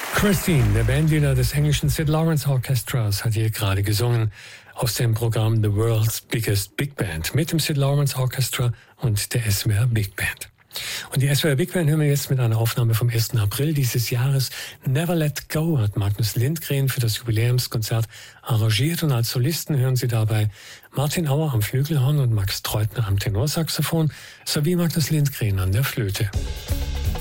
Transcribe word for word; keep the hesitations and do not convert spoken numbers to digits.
Christine, der Bandleader des englischen Sid Lawrence Orchestras, hat hier gerade gesungen aus dem Programm The World's Biggest Big Band mit dem Sid Lawrence Orchestra und der S W R Big Band. Und die S W R Big Band hören wir jetzt mit einer Aufnahme vom ersten April dieses Jahres. Never Let Go hat Magnus Lindgren für das Jubiläumskonzert arrangiert und als Solisten hören Sie dabei Martin Auer am Flügelhorn und Max Treutner am Tenorsaxophon sowie Magnus Lindgren an der Flöte.